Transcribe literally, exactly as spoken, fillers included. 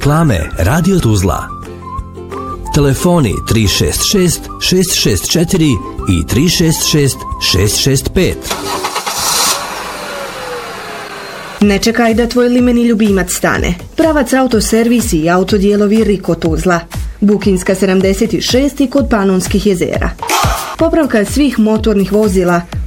reklame Radio Tuzla. Telefoni tri šest šest šest šest četiri i tri šest šest šest šest pet. Ne čekaj da tvoj limeni ljubimac stane. Pravac autoservisi i autodijelovi Riko Tuzla. Bukinska sedamdeset šest kod Panonskih jezera. Popravka svih motornih vozila,